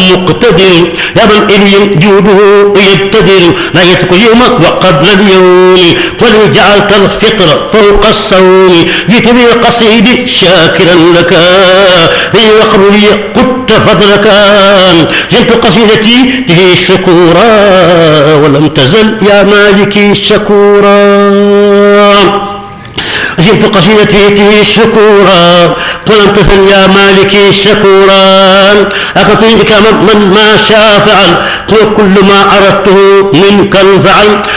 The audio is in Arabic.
مقتدر يا من إلي جوده يبتدر نهيتك اليوم وقبل اليوم ولو جعلت الفطر فوق الصوم جئت بالقصيد شاكرا لك لي وقبلي قدت فضلك زلت قصيدتي به شكورا ولم تزل يا مالكي شكورا زدت قصيدتي شكورا ولم تزل يا مالكي شكورا أعطيك من ما شاء فعل وكل ما أردته منك انفعل